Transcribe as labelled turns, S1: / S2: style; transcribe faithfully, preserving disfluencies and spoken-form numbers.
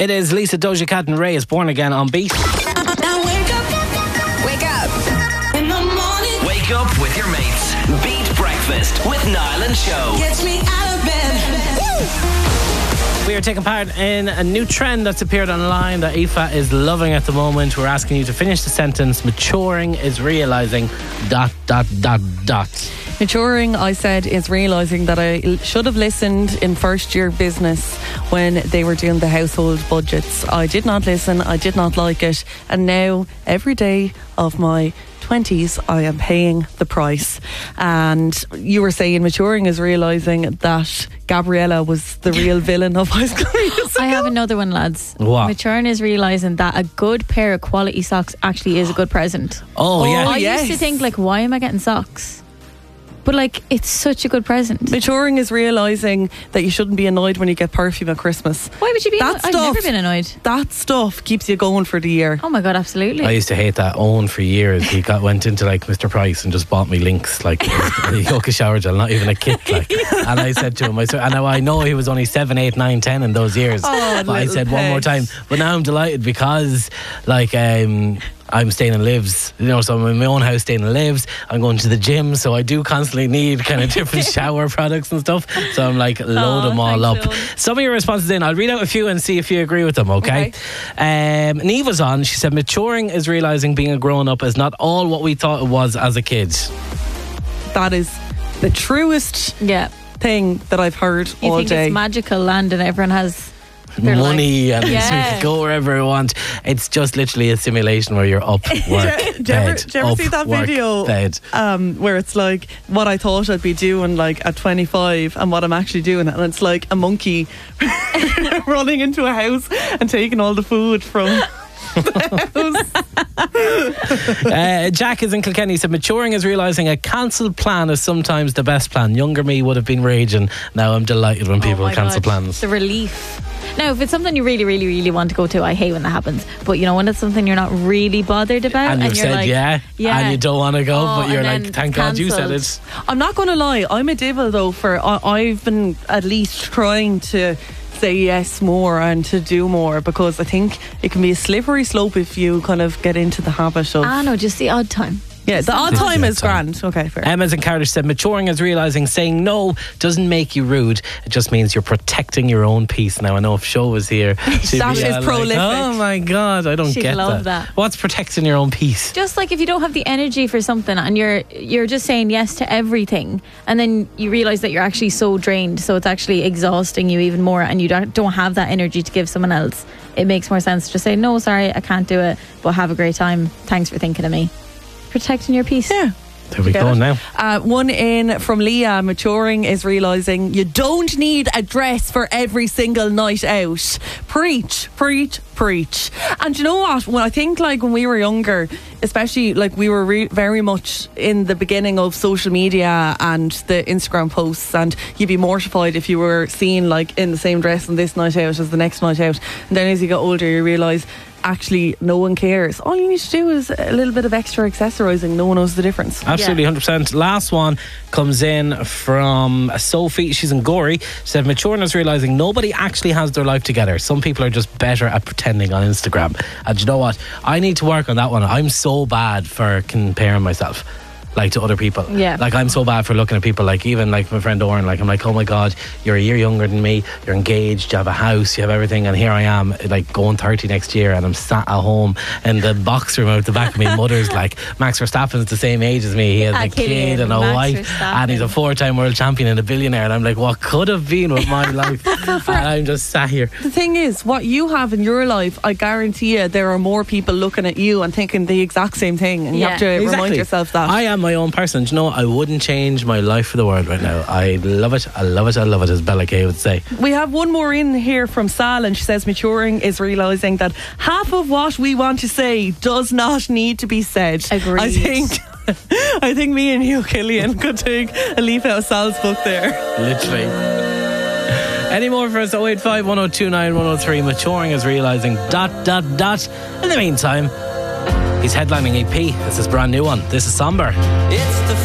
S1: It is Lisa, Doja Cat and Ray is Born Again on Beat.
S2: Now wake up. Wake up. In the morning.
S3: Wake up with your mates. Beat Breakfast with Niall and Show.
S2: Gets me out of bed. Woo!
S1: We are taking part in a new trend that's appeared online that Aoife is loving at the moment. We're asking you to finish the sentence. Maturing is realising dot dot dot dot.
S4: Maturing, I said, is realising that I should have listened in first year business when they were doing the household budgets. I did not listen, I did not like it, and now every day of my twenties I am paying the price. And you were saying maturing is realising that Gabriella was the real villain of High School Musical.
S5: I have another one, lads.
S1: What?
S5: Maturing is realising that a good pair of quality socks actually is a good present.
S1: Oh, yeah.
S5: I
S4: yes.
S5: used to think, like, why am I getting socks? But, like, it's such a good present.
S4: Maturing is realising that you shouldn't be annoyed when you get perfume at Christmas.
S5: Why would you be
S4: That
S5: annoyed? I've
S4: stuff-
S5: never been annoyed.
S4: That stuff keeps you going for the year.
S5: Oh my God, absolutely.
S1: I used to hate that. Owen for years. He got went into like Mister Price and just bought me Lynx, like a Yoga shower gel, not even a kit. Like, and I said to him, I said, and now I know he was only seven, eight, nine, ten in those years.
S4: Oh,
S1: but I
S4: little
S1: said one more
S4: pet.
S1: time. But now I'm delighted because, like, um, I'm staying in Lives, you know, so I'm in my own house staying in Lives. I'm going to the gym, so I do constantly need kind of different shower products and stuff. So I'm like, load
S5: Oh,
S1: them all up.
S5: thanks, Sean.
S1: Some of your responses in, I'll read out a few and see if you agree with them, okay? Um, Neve was on, she said, maturing is realising being a grown up is not all what we thought it was as a kid.
S4: That is the truest
S5: yeah.
S4: thing that I've heard
S5: You
S4: all
S5: think
S4: day.
S5: it's magical land and everyone has their
S1: Money
S5: life.
S1: and
S5: Yeah.
S1: go wherever you want. It's just literally a simulation where you're up, work,
S4: Do you ever,
S1: bed,
S4: do you ever
S1: up,
S4: see that
S1: work,
S4: video
S1: bed.
S4: um, where it's like what I thought I'd be doing like at twenty-five and what I'm actually doing, and it's like a monkey running into a house and taking all the food from the house.
S1: uh, Jack is in Kilkenny. Said maturing is realising a cancelled plan is sometimes the best plan. Younger me would have been raging. Now I'm delighted when people
S5: Oh my
S1: cancel
S5: God,
S1: plans.
S5: The relief. Now, if it's something you really, really, really want to go to, I hate when that happens. But you know, when it's something you're not really bothered about,
S1: And
S5: and,
S1: you've
S5: you're
S1: said
S5: like,
S1: yeah,
S5: yeah,
S1: and you don't want to go,
S5: Oh,
S1: but you're
S5: and
S1: like,
S5: then
S1: thank God you said
S5: cancelled.
S1: it.
S4: I'm not going to lie, I'm a devil though. For I, I've been at least trying to say yes more and to do more, because I think it can be a slippery slope if you kind of get into the habit of
S5: Ah, no, just the odd time.
S4: yeah. The odd
S1: Just the
S4: time
S1: odd
S4: is
S1: time.
S4: grand. Okay, fair.
S1: Emma's in Cardiff said maturing is realising saying no doesn't make you rude. It just means you're protecting your own peace. Now I know if Show was here, she'd
S4: That
S1: be,
S4: is
S1: uh, like,
S4: prolific.
S1: oh my God, I don't
S5: She'd
S1: get
S5: love
S1: that.
S5: that.
S1: What's protecting your own peace?
S5: Just like if you don't have the energy for something and you're you're just saying yes to everything, and then you realise that you're actually so drained, so it's actually exhausting you even more, and you don't don't have that energy to give someone else. It makes more sense to just say no, sorry, I can't do it, but have a great time. Thanks for thinking of me. Protecting your peace.
S4: Yeah.
S1: There we
S4: Get
S1: go
S4: it?
S1: now.
S4: Uh, one in from Leah. Maturing is realising you don't need a dress for every single night out. Preach, preach, preach. And you know what? When I think like when we were younger, especially like we were re- very much in the beginning of social media and the Instagram posts, and you'd be mortified if you were seen like in the same dress on this night out as the next night out. And then as you get older, you realise actually no one cares. All you need to do is a little bit of extra accessorising. No one knows the difference.
S1: Absolutely, one hundred percent. Last one comes in from Sophie. She's in Gorey. She said, maturing is realising nobody actually has their life together. Some people are just better at pretending on Instagram. And you know what? I need to work on that one. I'm so bad for comparing myself, like, to other people.
S5: Yeah.
S1: Like, I'm so bad for looking at people, like, even like my friend Oren, like, I'm like, oh my God, you're a year younger than me, you're engaged, you have a house, you have everything, and here I am, like, going thirty next year, and I'm sat at home in the box room out the back of my mother's, like, Max Verstappen's the same age as me, he has
S5: Ah,
S1: a
S5: Killian,
S1: kid and a
S5: Max
S1: wife, and he's a
S5: Verstappen.
S1: four-time world champion and a billionaire, and I'm like, what could have been with my life? And I'm just sat here.
S4: The thing is, what you have in your life, I guarantee you there are more people looking at you and thinking the exact same thing, and you
S5: Yeah.
S4: have to remind
S1: Exactly.
S4: yourself that.
S1: I am my own person. Do you know, I wouldn't change my life for the world right now. I love it, I love it, I love it, as Bella Kay would say.
S4: We have one more in here from Sal, and she says maturing is realising that half of what we want to say does not need to be said.
S5: Agreed.
S4: I think I think me and you, Killian, could take a leaf out of Sal's book there.
S1: Literally. Any more for us? oh eight five, one oh two nine, one oh three. Maturing is realising dot dot dot. In the meantime, he's headlining E P. This is brand new one. This is Somber.
S3: It's the